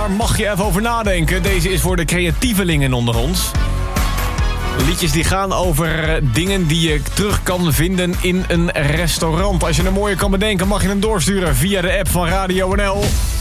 daar mag je even over nadenken. Deze is voor de creatievelingen onder ons. Liedjes die gaan over dingen die je terug kan vinden in een restaurant. Als je een mooie kan bedenken, mag je hem doorsturen via de app van Radio NL.